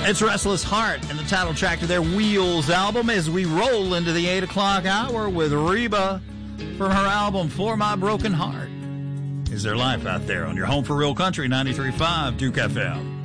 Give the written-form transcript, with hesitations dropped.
It's Restless Heart and the title track to their Wheels album as we roll into the 8 o'clock hour with Reba from her album For My Broken Heart. Is there life out there on your home for real country, 93.5 Duke FM?